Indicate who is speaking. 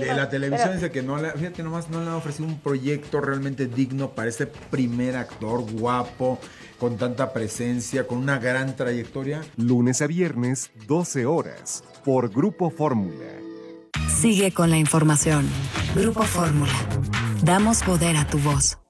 Speaker 1: De la televisión dice que no le, fíjate nomás, no le han ofrecido un proyecto realmente digno para este primer actor guapo, con tanta presencia, con una gran trayectoria.
Speaker 2: Lunes a viernes, 12 horas, por Grupo Fórmula.
Speaker 3: Sigue con la información. Grupo Fórmula. Damos poder a tu voz.